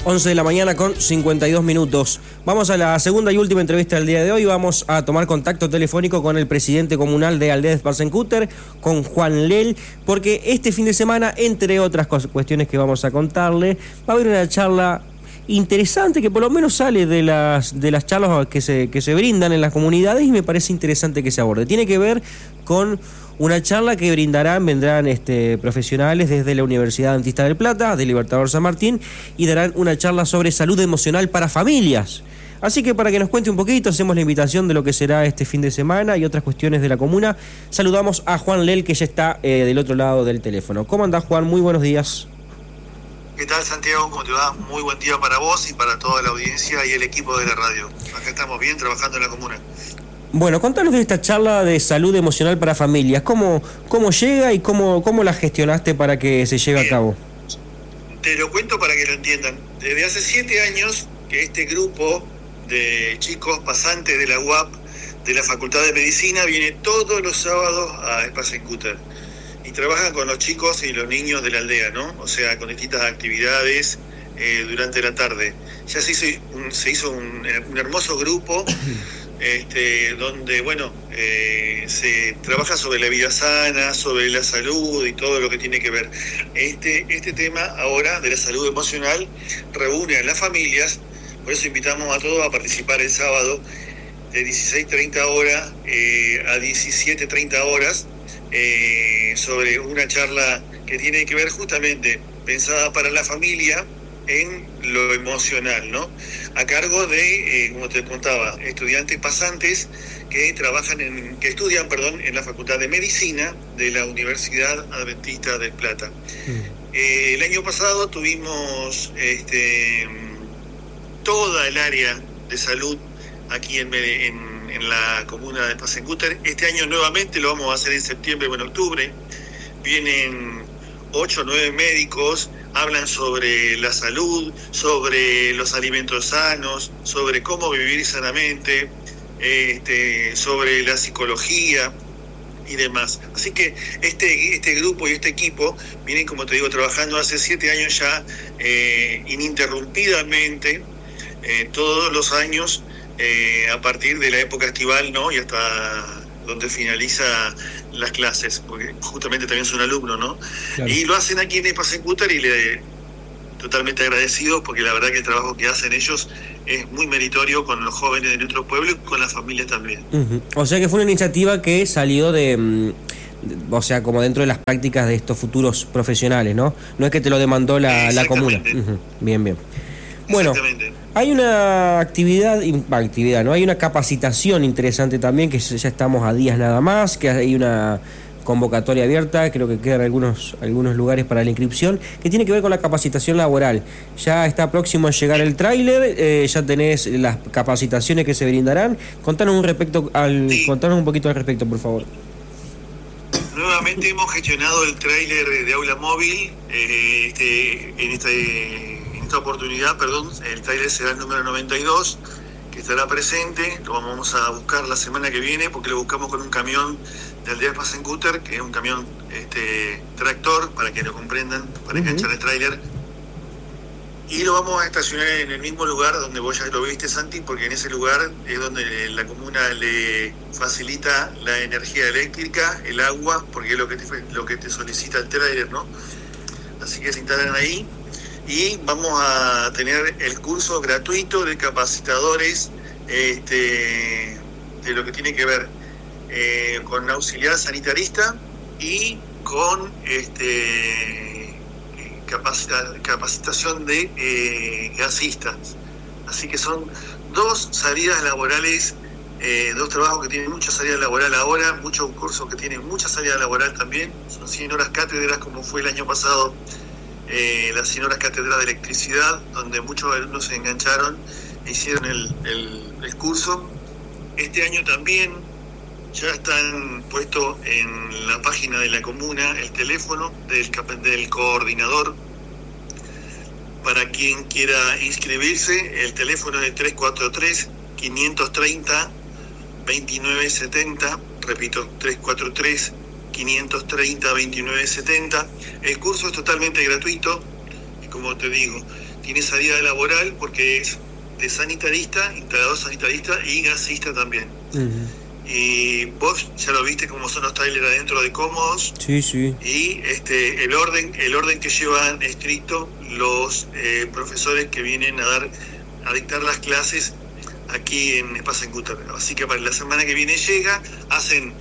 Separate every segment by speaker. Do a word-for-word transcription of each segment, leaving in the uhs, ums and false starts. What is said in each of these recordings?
Speaker 1: once de la mañana con cincuenta y dos minutos. Vamos a la segunda y última entrevista del día de hoy. Vamos a tomar contacto telefónico con el presidente comunal de Aldea de Spassenkutter, con Juan Lel, porque este fin de semana, entre otras cuestiones que vamos a contarle, va a haber una charla interesante que por lo menos sale de las de las charlas que se, que se brindan en las comunidades y me parece interesante que se aborde. Tiene que ver con una charla que brindarán, vendrán este, profesionales desde la Universidad Adventista del Plata, de Libertador San Martín, y darán una charla sobre salud emocional para familias. Así que para que nos cuente un poquito, hacemos la invitación de lo que será este fin de semana y otras cuestiones de la comuna. Saludamos a Juan Lel, que ya está eh, del otro lado del teléfono. ¿Cómo andás, Juan? Muy buenos días.
Speaker 2: ¿Qué tal, Santiago? ¿Cómo te va? Muy buen día para vos y para toda la audiencia y el equipo de la radio. Acá estamos bien trabajando en la comuna.
Speaker 1: Bueno, contanos de esta charla de salud emocional para familias. ¿Cómo, cómo llega y cómo, cómo la gestionaste para que se lleve bien a cabo?
Speaker 2: Te lo cuento para que lo entiendan. Desde hace siete años que este grupo de chicos pasantes de la U A P de la Facultad de Medicina viene todos los sábados a Spassenkutter y trabajan con los chicos y los niños de la aldea, ¿no? O sea, con distintas actividades eh, durante la tarde. Ya se hizo un, se hizo un, un hermoso grupo este, donde, bueno, eh, se trabaja sobre la vida sana, sobre la salud y todo lo que tiene que ver. Este, este tema ahora de la salud emocional reúne a las familias, por eso invitamos a todos a participar el sábado de dieciséis treinta horas eh, a diecisiete treinta horas eh, sobre una charla que tiene que ver justamente pensada para la familia en lo emocional, ¿no? A cargo de, eh, como te contaba, estudiantes pasantes que trabajan en, que estudian, perdón, en la Facultad de Medicina de la Universidad Adventista del Plata. Mm. Eh, el año pasado tuvimos este, toda el área de salud aquí en, en, en la comuna de Spassenkutter. Este año nuevamente lo vamos a hacer en septiembre o en octubre. Vienen ocho o nueve médicos, hablan sobre la salud, sobre los alimentos sanos, sobre cómo vivir sanamente, este, sobre la psicología y demás. Así que este, este grupo y este equipo vienen, como te digo, trabajando hace siete años ya eh, ininterrumpidamente, eh, todos los años, eh, a partir de la época estival, ¿no? Y hasta donde finaliza las clases, porque justamente también son alumnos, ¿no? Claro. Y lo hacen aquí en Spassenkutter y le totalmente agradecidos porque la verdad que el trabajo que hacen ellos es muy meritorio con los jóvenes de nuestro pueblo y con las familias también. Uh-huh.
Speaker 1: O sea que fue una iniciativa que salió de, de, o sea, como dentro de las prácticas de estos futuros profesionales, ¿no? No es que te lo demandó la, la comuna. Uh-huh. Bien, bien. Bueno, hay una actividad, actividad, ¿no? Hay una capacitación interesante también, que ya estamos a días nada más, que hay una convocatoria abierta, creo que quedan algunos, algunos lugares para la inscripción, que tiene que ver con la capacitación laboral. Ya está próximo a llegar el tráiler, eh, ya tenés las capacitaciones que se brindarán. Contanos un, respecto al, sí. contanos un poquito al respecto, por favor.
Speaker 2: Nuevamente hemos gestionado el tráiler de aula móvil, eh, este, en este... esta oportunidad, perdón, el tráiler será el número noventa y dos, que estará presente. Lo vamos a buscar la semana que viene porque lo buscamos con un camión de Aldea de Spassenkutter, que es un camión este, tractor, para que lo comprendan, para enganchar uh-huh. el tráiler. Y lo vamos a estacionar en el mismo lugar donde vos ya lo viste, Santi, porque en ese lugar es donde la comuna le facilita la energía eléctrica, el agua, porque es lo que te, lo que te solicita el tráiler, ¿no? Así que se instalan ahí. Y vamos a tener el curso gratuito de capacitadores este, de lo que tiene que ver eh, con auxiliar sanitarista y con este, capacita, capacitación de eh, gasistas. Así que son dos salidas laborales, eh, dos trabajos que tienen mucha salida laboral ahora, muchos cursos que tienen mucha salida laboral también. Son cien horas cátedras, como fue el año pasado. Eh, las cien horas cátedra de electricidad, donde muchos alumnos se engancharon e hicieron el, el, el curso. Este año también ya están puestos en la página de la comuna el teléfono del, del coordinador para quien quiera inscribirse. El teléfono es tres cuatro tres, cinco tres cero, dos nueve siete cero, repito, tres cuatro tres, cinco tres cero, dos nueve siete cero. El curso es totalmente gratuito, como te digo, tiene salida laboral porque es de sanitarista, instalador sanitarista y gasista también. Uh-huh. Y vos ya lo viste cómo son los trailers adentro de cómodos.
Speaker 1: Sí, sí.
Speaker 2: Y este el orden el orden que llevan estricto los eh, profesores que vienen a dar a dictar las clases aquí en Spassenkutter. Así que para la semana que viene llega, hacen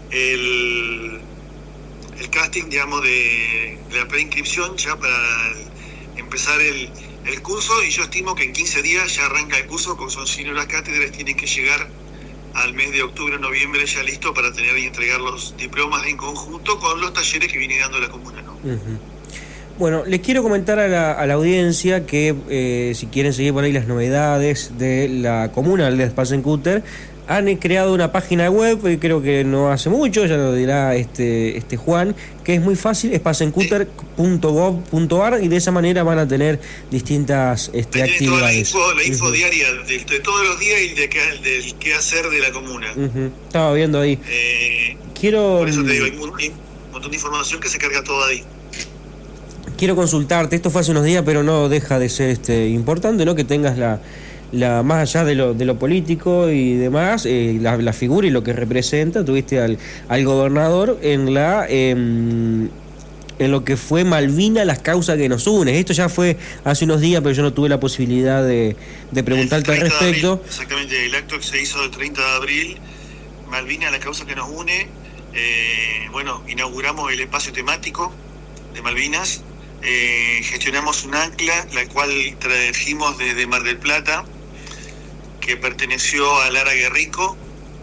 Speaker 2: el el casting, digamos, de, de la preinscripción ya para empezar el, el curso, y yo estimo que en quince días ya arranca el curso, porque son cinco las cátedras, tienen que llegar al mes de octubre, noviembre ya listo para tener y entregar los diplomas en conjunto con los talleres que viene dando la comuna, ¿no?
Speaker 1: Uh-huh. Bueno, les quiero comentar a la, a la audiencia que eh, si quieren seguir por ahí las novedades de la comuna de Spassenkutter, han creado una página web, creo que no hace mucho, ya lo dirá este este Juan, que es muy fácil, spassenkutter punto gov punto ar, y de esa manera van a tener distintas este, actividades.
Speaker 2: Toda la info, la info uh-huh. diaria de, de todos los días y de que, del qué hacer de la comuna.
Speaker 1: Uh-huh. Estaba viendo ahí.
Speaker 2: Eh,
Speaker 1: Quiero...
Speaker 2: Por eso te digo, hay un, hay un montón de información que se carga toda ahí.
Speaker 1: Quiero consultarte, esto fue hace unos días, pero no deja de ser este importante, ¿no? Que tengas la... La, más allá de lo, de lo político y demás, eh, la, la figura y lo que representa, tuviste al, al gobernador en la eh, en lo que fue Malvina, las causas que nos unen. Esto ya fue hace unos días, pero yo no tuve la posibilidad de, de preguntarte al respecto.
Speaker 2: Abril, exactamente, el acto que se hizo el treinta de abril, Malvina, la causa que nos une. Eh, bueno, inauguramos el espacio temático de Malvinas, eh, gestionamos un ancla, la cual trajimos desde Mar del Plata, que perteneció a Lara Guerrico,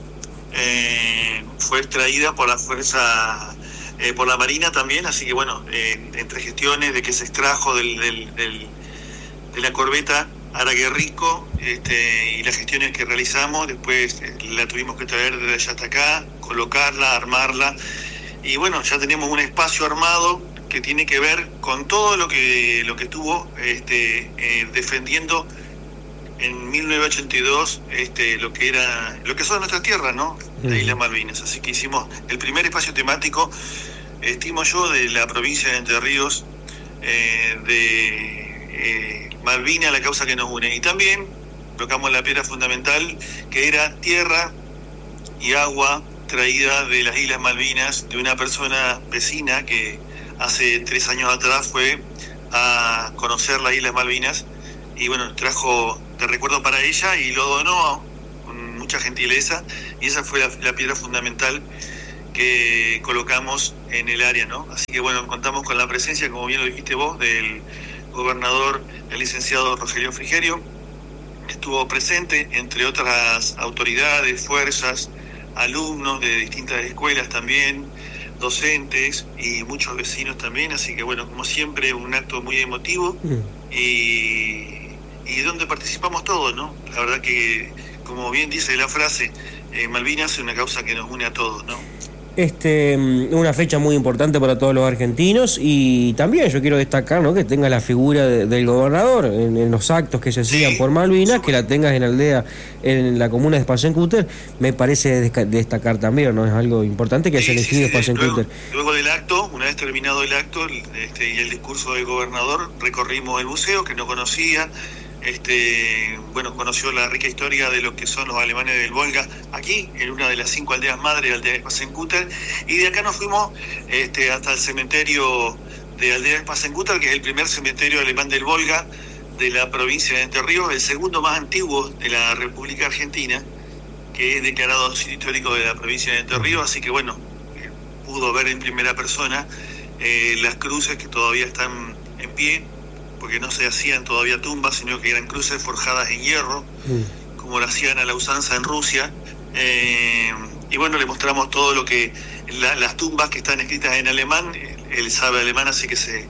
Speaker 2: eh, fue traída por la fuerza, eh, por la Marina también, así que bueno, eh, entre gestiones de que se extrajo del, del, del, de la corbeta Lara Guerrico, este, y las gestiones que realizamos, después eh, la tuvimos que traer desde allá hasta acá, colocarla, armarla, y bueno, ya tenemos un espacio armado que tiene que ver con todo lo que, lo que estuvo este, eh, defendiendo en mil novecientos ochenta y dos este, lo que era lo que son nuestras tierras, ¿no? La Isla Malvinas. Así que hicimos el primer espacio temático, estimo yo, de la provincia de Entre Ríos, eh, de eh, Malvina, la causa que nos une. Y también tocamos la piedra fundamental, que era tierra y agua traída de las Islas Malvinas, de una persona vecina que hace tres años atrás fue a conocer las Islas Malvinas, y bueno, trajo de recuerdo para ella y lo donó con mucha gentileza, y esa fue la, la piedra fundamental que colocamos en el área, ¿no? Así que bueno, contamos con la presencia, como bien lo dijiste vos, del gobernador, el licenciado Rogelio Frigerio, que estuvo presente, entre otras autoridades, fuerzas, alumnos de distintas escuelas también, docentes y muchos vecinos también, así que bueno, como siempre, un acto muy emotivo mm. y, y donde participamos todos, ¿no? La verdad que, como bien dice la frase, eh, Malvinas es una causa que nos une a todos, ¿no?
Speaker 1: Este, una fecha muy importante para todos los argentinos, y también yo quiero destacar, ¿no?, que tenga la figura de, del gobernador en, en los actos que se hacían sí, por Malvinas, que la tengas en aldea, en la comuna de Spassenkutter, me parece destacar también, ¿no? Es algo importante que sí, haya elegido sí, sí, Spassenkutter.
Speaker 2: Luego, luego del acto, una vez terminado el acto este, y el discurso del gobernador, recorrimos el museo, que no conocía. Este, bueno, conoció la rica historia de lo que son los alemanes del Volga aquí, en una de las cinco aldeas madres de aldea de Spassenkutter, y de acá nos fuimos este, hasta el cementerio de aldea de Spassenkutter, que es el primer cementerio alemán del Volga de la provincia de Entre Ríos, el segundo más antiguo de la República Argentina, que es declarado sitio histórico de la provincia de Entre Ríos, así que bueno, eh, pudo ver en primera persona eh, las cruces que todavía están en pie, porque no se hacían todavía tumbas, sino que eran cruces forjadas en hierro, mm. como lo hacían a la usanza en Rusia. Eh, y bueno, le mostramos todo lo que, la, las tumbas que están escritas en alemán, él sabe alemán, así que se,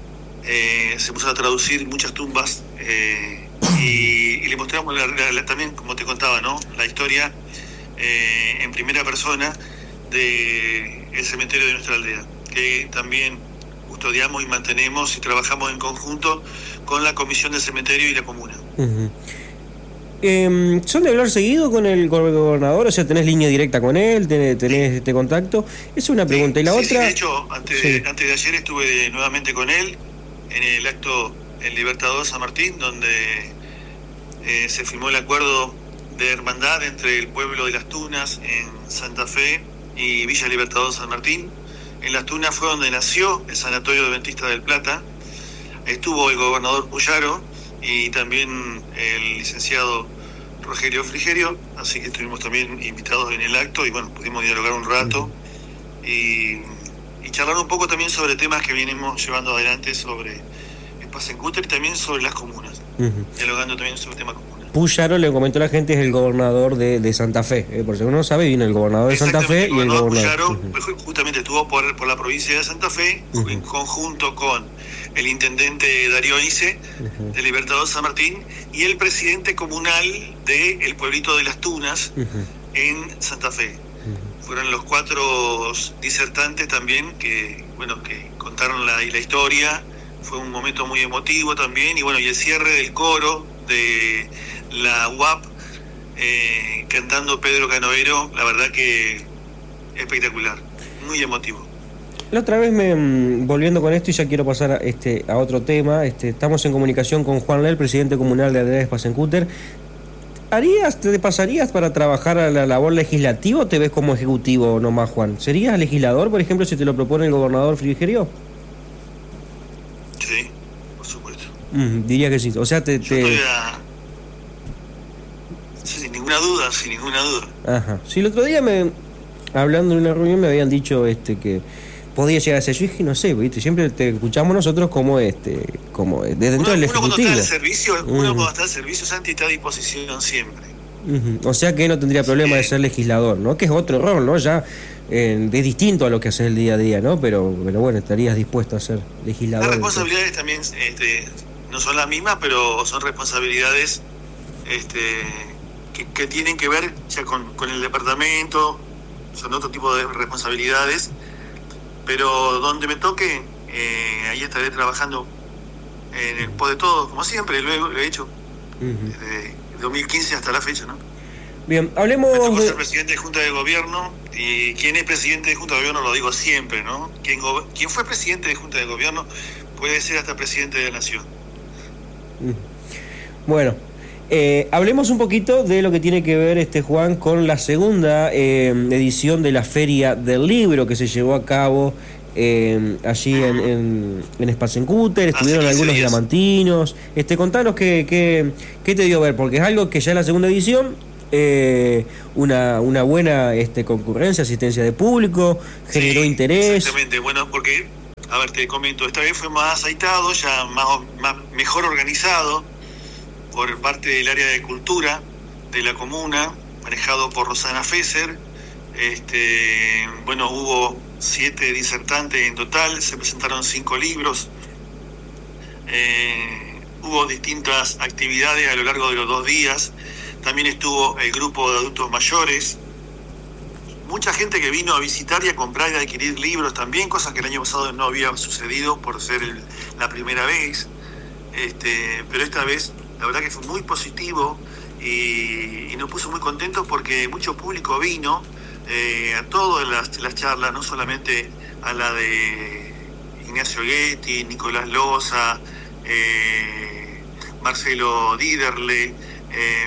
Speaker 2: eh, se puso a traducir muchas tumbas, eh, y, y le mostramos la, la, también, como te contaba, ¿no?, la historia eh, en primera persona del cementerio de nuestra aldea, que también custodiamos y mantenemos y trabajamos en conjunto con la Comisión del Cementerio y la Comuna.
Speaker 1: Uh-huh. Eh, ¿Son de hablar seguido con el gobernador? O sea, ¿tenés línea directa con él? ¿Tenés, tenés sí. este contacto? Esa es una pregunta. Sí, y la
Speaker 2: sí,
Speaker 1: otra...
Speaker 2: Sí, de hecho, antes, sí. de, antes de ayer estuve nuevamente con él en el acto el Libertador San Martín, donde eh, se firmó el acuerdo de hermandad entre el pueblo de Las Tunas en Santa Fe y Villa Libertador San Martín. En Las Tunas fue donde nació el Sanatorio Adventista del Plata. Estuvo el gobernador Puyaro y también el licenciado Rogelio Frigerio, así que estuvimos también invitados en el acto y bueno, pudimos dialogar un rato y, y charlar un poco también sobre temas que venimos llevando adelante sobre Spassenkutter y también sobre las comunas, uh-huh. dialogando también sobre temas comunes.
Speaker 1: Puyaro, le comentó a la gente, es el gobernador de, de Santa Fe, eh, por si uno no sabe, vino el gobernador de Santa Fe y el gobernador
Speaker 2: Puyaro uh-huh. justamente estuvo por, por la provincia de Santa Fe, uh-huh. en conjunto con el intendente Darío Ice, uh-huh. de Libertador San Martín, y el presidente comunal del pueblito de Las Tunas, uh-huh. en Santa Fe. Uh-huh. Fueron los cuatro disertantes también que, bueno, que contaron la, la historia. Fue un momento muy emotivo también, y bueno, y el cierre del coro de la U A P, eh, cantando Pedro Canoero, la verdad que espectacular, muy emotivo.
Speaker 1: La otra vez, me volviendo con esto, y ya quiero pasar a, este, a otro tema, este, estamos en comunicación con Juan Lel, presidente comunal de Aldea de Spassenkutter. ¿Harías, te pasarías para trabajar a la labor legislativa o te ves como ejecutivo nomás, Juan? ¿Serías legislador, por ejemplo, si te lo propone el gobernador Frigerio?
Speaker 2: Sí, por supuesto.
Speaker 1: Mm, diría que sí, o sea, te... te...
Speaker 2: Yo estoy a... Sin ninguna duda, sin ninguna duda.
Speaker 1: Ajá. Sí, el otro día, me hablando en una reunión, me habían dicho este que podía llegar a ser. Yo dije, no sé, ¿viste? Siempre te escuchamos nosotros como este, como desde dentro del Ejecutivo.
Speaker 2: Uno cuando está al servicio, uh-huh. uno cuando está al servicio, Santi, está a disposición siempre.
Speaker 1: Uh-huh. O sea que no tendría problema sí. de ser legislador, ¿no? Que es otro rol, ¿no? Ya eh, es distinto a lo que haces el día a día, ¿no? Pero, pero bueno, estarías dispuesto a ser legislador.
Speaker 2: Las responsabilidades también este, no son las mismas, pero son responsabilidades este, que, que tienen que ver ya con, con el departamento, son otro tipo de responsabilidades. Pero donde me toque, eh, ahí estaré trabajando en el pos de todo, como siempre, lo he, lo he hecho, uh-huh. desde dos mil quince hasta la fecha, ¿no?
Speaker 1: Bien, hablemos
Speaker 2: me tocó
Speaker 1: de...
Speaker 2: ser presidente de Junta de Gobierno, y quien es presidente de Junta de Gobierno lo digo siempre, ¿no? Quien, go... quien fue presidente de Junta de Gobierno puede ser hasta presidente de la Nación.
Speaker 1: Uh-huh. Bueno, Eh, hablemos un poquito de lo que tiene que ver, este Juan, con la segunda eh, edición de la Feria del Libro que se llevó a cabo eh, allí en, en, en Spassenkutter. Estuvieron algunos diamantinos. Este, contanos qué, qué, qué te dio ver, porque es algo que ya en la segunda edición, eh, una, una buena este, concurrencia, asistencia de público, generó sí, interés.
Speaker 2: Exactamente, bueno, porque, a ver, te comento, esta vez fue más aceitado, ya más, más mejor organizado, por parte del área de cultura de la comuna, manejado por Rosana Fesser. Este, bueno, hubo siete disertantes en total, se presentaron cinco libros, eh, hubo distintas actividades a lo largo de los dos días, también estuvo el grupo de adultos mayores, mucha gente que vino a visitar y a comprar y a adquirir libros también, cosa que el año pasado no había sucedido por ser el, la primera vez, este, pero esta vez la verdad que fue muy positivo y, y nos puso muy contentos porque mucho público vino eh, a todas las, las charlas, no solamente a la de Ignacio Guetti, Nicolás Loza, eh, Marcelo Diderle, eh,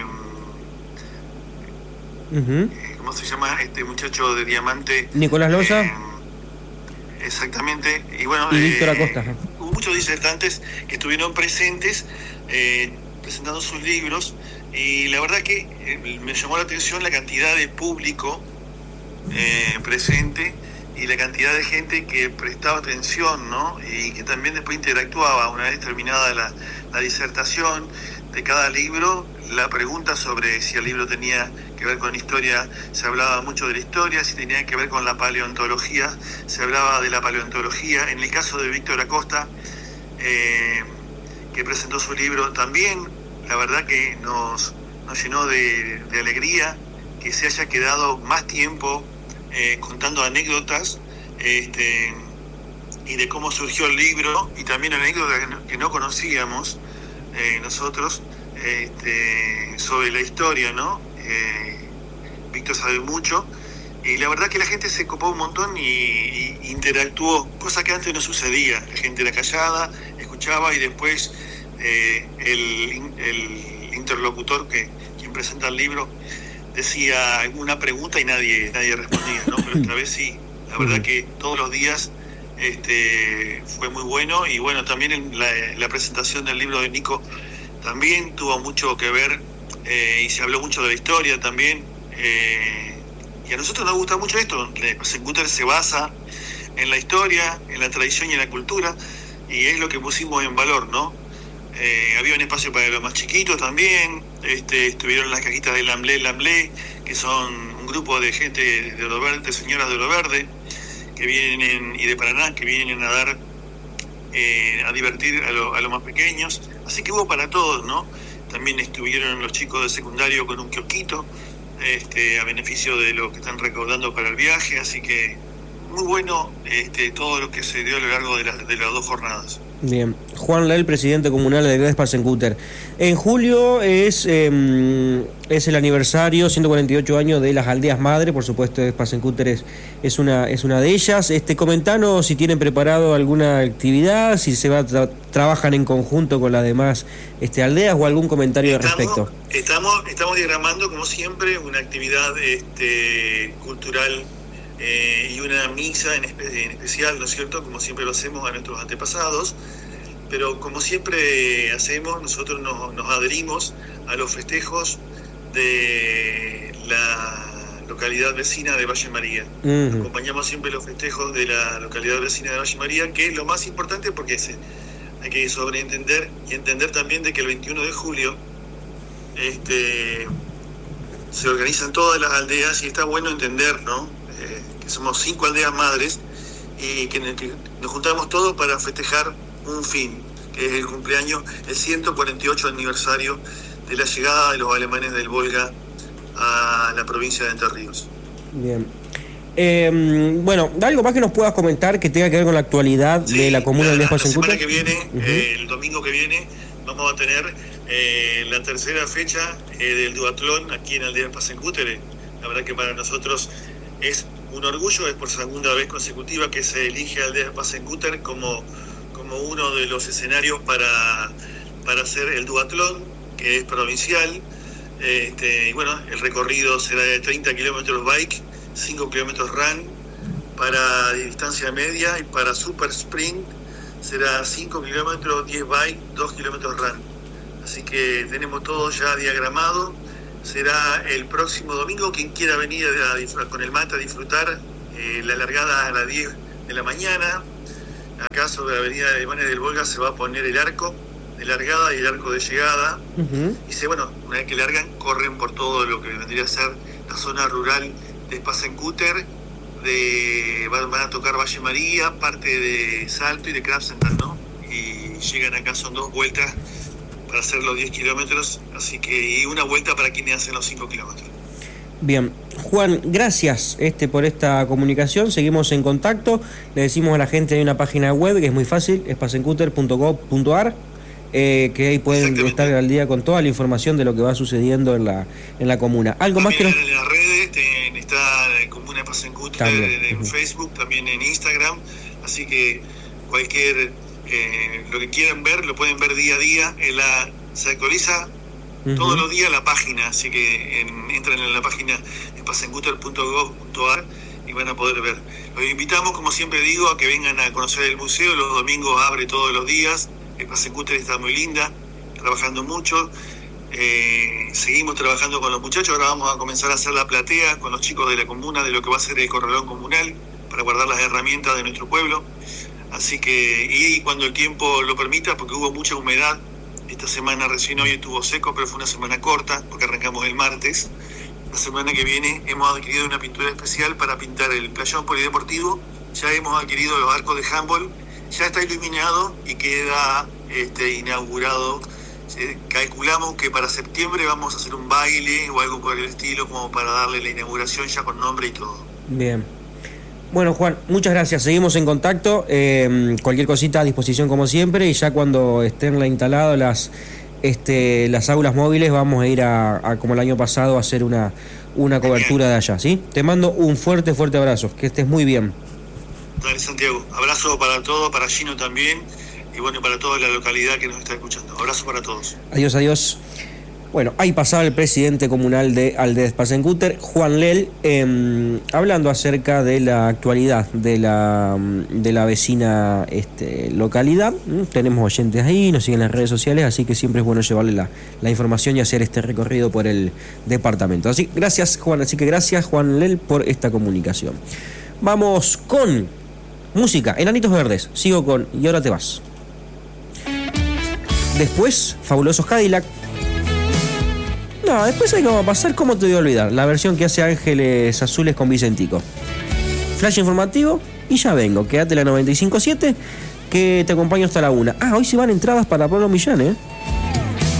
Speaker 2: uh-huh. eh, ¿cómo se llama este muchacho de Diamante?
Speaker 1: Nicolás Loza. Eh,
Speaker 2: exactamente. Y bueno,
Speaker 1: y Víctor Acosta.
Speaker 2: Eh, hubo muchos disertantes que estuvieron presentes, eh, presentando sus libros, y la verdad que eh, me llamó la atención la cantidad de público eh, presente y la cantidad de gente que prestaba atención, ¿no? Y que también después interactuaba una vez terminada la, la disertación de cada libro. La pregunta sobre si el libro tenía que ver con historia, se hablaba mucho de la historia, si tenía que ver con la paleontología, se hablaba de la paleontología. En el caso de Víctor Acosta, eh, que presentó su libro también, la verdad que nos, nos llenó de, de alegría que se haya quedado más tiempo eh, contando anécdotas este, y de cómo surgió el libro, y también anécdotas que no, que no conocíamos eh, nosotros este, sobre la historia, ¿no? Eh, Víctor sabe mucho, y la verdad que la gente se copó un montón y, y interactuó, cosa que antes no sucedía. La gente era callada, escuchaba y después eh, el, el interlocutor, que quien presenta el libro, decía alguna pregunta y nadie nadie respondía, ¿no? Pero esta vez sí, la verdad que todos los días este, fue muy bueno. Y bueno, también en la, la presentación del libro de Nico también tuvo mucho que ver, eh, y se habló mucho de la historia también, eh, y a nosotros nos gusta mucho esto. Pasencúter se basa en la historia, en la tradición y en la cultura, y es lo que pusimos en valor, ¿no? Eh, había un espacio para los más chiquitos también, este, estuvieron las cajitas de Lamblé, Lamblé, que son un grupo de gente de Oro Verde, de señoras de Oro Verde, que vienen, y de Paraná, que vienen a dar, eh, a divertir a, lo, a los más pequeños. Así que hubo para todos, ¿no? También estuvieron los chicos de secundario con un kiosquito, este, a beneficio de lo que están recaudando para el viaje, así que muy bueno este, todo lo que se dio a lo largo de, la, de las dos jornadas.
Speaker 1: Bien. Juan Lel, presidente comunal de Gladys Pasencúter. En julio es eh, es el aniversario, ciento cuarenta y ocho años de las aldeas madre, por supuesto Pasencúter es, es, una, es una de ellas. Este, comentanos si tienen preparado alguna actividad, si se va tra- trabajan en conjunto con las demás este, aldeas, o algún comentario
Speaker 2: estamos,
Speaker 1: al respecto.
Speaker 2: Estamos, estamos diagramando, como siempre, una actividad este, cultural, Eh, y una misa en, espe- en especial, ¿no es cierto?, como siempre lo hacemos a nuestros antepasados, pero como siempre hacemos, nosotros nos, nos adherimos a los festejos de la localidad vecina de Valle María. Uh-huh. Acompañamos siempre los festejos de la localidad vecina de Valle María, que es lo más importante, porque se, hay que sobreentender y entender también de que el veintiuno de julio este, se organizan todas las aldeas, y está bueno entender, ¿no?, Eh, que somos cinco aldeas madres y que, que nos juntamos todos para festejar un fin, que es el cumpleaños, el ciento cuarenta y ocho aniversario de la llegada de los alemanes del Volga a la provincia de Entre Ríos.
Speaker 1: Bien. Eh, bueno, ¿algo más que nos puedas comentar que tenga que ver con la actualidad sí, de la comuna de Pasencúter?
Speaker 2: La semana que viene, uh-huh. eh, el domingo que viene, vamos a tener eh, la tercera fecha eh, del duatlón aquí en Aldeas Pasencúter. La verdad que para nosotros es un orgullo, es por segunda vez consecutiva que se elige Aldeas Pasencúter como, como uno de los escenarios para, para hacer el duatlón, que es provincial. Este, y bueno, el recorrido será de treinta kilómetros bike, cinco kilómetros run para distancia media, y para super sprint será cinco kilómetros, diez bike, dos kilómetros run. Así que tenemos todo ya diagramado. Será el próximo domingo. Quien quiera venir a disfrutar, con el mate a disfrutar, eh, la largada a las diez de la mañana. Acá sobre la avenida Alemanes del Volga se va a poner el arco de largada y el arco de llegada. Uh-huh. Y se, bueno, una vez que largan, corren por todo lo que vendría a ser la zona rural de Pasencúter, de, van, van a tocar Valle María, parte de Salto y de Krapsenthal, ¿no? Y llegan acá, son dos vueltas para hacer los diez kilómetros, así que y una vuelta para quienes hacen los cinco kilómetros.
Speaker 1: Bien, Juan, gracias este por esta comunicación, seguimos en contacto, le decimos a la gente, hay una página web que es muy fácil, es pasencúter punto gov punto ar, eh, que ahí pueden estar al día con toda la información de lo que va sucediendo en la en la comuna. Algo
Speaker 2: también
Speaker 1: más que nos...
Speaker 2: en las redes, en, está la comuna Pasencúter en uh-huh. Facebook, también en Instagram, así que cualquier... Eh, lo que quieran ver, lo pueden ver día a día. En la, se actualiza uh-huh. todos los días la página, así que en, entran en la página de pasencúter punto gov punto ar y van a poder ver. Los invitamos, como siempre digo, a que vengan a conocer el museo. Los domingos abre todos los días. El Pasencúter está muy linda, trabajando mucho. Eh, seguimos trabajando con los muchachos. Ahora vamos a comenzar a hacer la platea con los chicos de la comuna de lo que va a ser el corralón comunal para guardar las herramientas de nuestro pueblo. Así que, y cuando el tiempo lo permita, porque hubo mucha humedad, esta semana recién hoy estuvo seco, pero fue una semana corta, porque arrancamos el martes. La semana que viene hemos adquirido una pintura especial para pintar el playón polideportivo, ya hemos adquirido los arcos de handball, ya está iluminado y queda este, inaugurado. Eh, calculamos que para septiembre vamos a hacer un baile o algo por el estilo, como para darle la inauguración ya con nombre y todo.
Speaker 1: Bien. Bueno, Juan, muchas gracias. Seguimos en contacto. Eh, cualquier cosita a disposición como siempre, y ya cuando estén instaladas las este, las aulas móviles vamos a ir a, a como el año pasado a hacer una, una cobertura de allá, ¿sí? Te mando un fuerte, fuerte abrazo. Que estés muy bien.
Speaker 2: Dale, Santiago. Abrazo para todos, para Gino también. y bueno, para toda la localidad que nos está escuchando. Abrazo para todos.
Speaker 1: Adiós, adiós. Bueno, ahí pasaba el presidente comunal de Aldea Spalzencúter, Juan Lel, eh, hablando acerca de la actualidad de la, de la vecina este, localidad. Tenemos oyentes ahí, nos siguen en las redes sociales, así que siempre es bueno llevarle la, la información y hacer este recorrido por el departamento. Así, gracias, Juan, así que gracias, Juan Lel, por esta comunicación. Vamos con música, Enanitos Verdes. Sigo con Y ahora te vas. Después, Fabulosos Cadillac. No, después hay que va a pasar, ¿cómo te voy a olvidar? La versión que hace Ángeles Azules con Vicentico. Flash informativo y ya vengo. Quédate en la noventa y cinco punto siete que te acompaño hasta la una. Ah, hoy se van entradas para Pablo Millán, ¿eh?